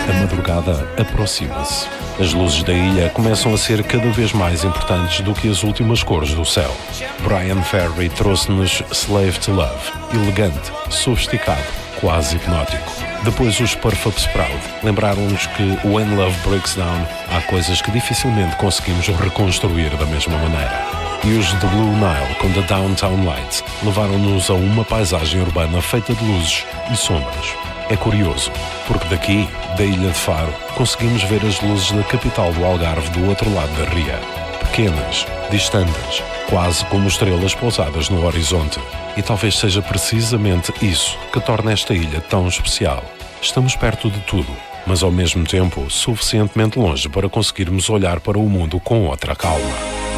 A madrugada aproxima-se. As luzes da ilha começam a ser cada vez mais importantes do que as últimas cores do céu. Brian Ferry trouxe-nos Slave to Love, elegante, sofisticado, quase hipnótico. Depois os Puff Up Sprout lembraram-nos que When Love Breaks Down há coisas que dificilmente conseguimos reconstruir da mesma maneira. E os The Blue Nile com The Downtown Lights levaram-nos a uma paisagem urbana feita de luzes e sombras. É curioso, porque daqui, da ilha de Faro, conseguimos ver as luzes da capital do Algarve do outro lado da ria. Pequenas, distantes, quase como estrelas pousadas no horizonte. E talvez seja precisamente isso que torna esta ilha tão especial. Estamos perto de tudo, mas ao mesmo tempo suficientemente longe para conseguirmos olhar para o mundo com outra calma.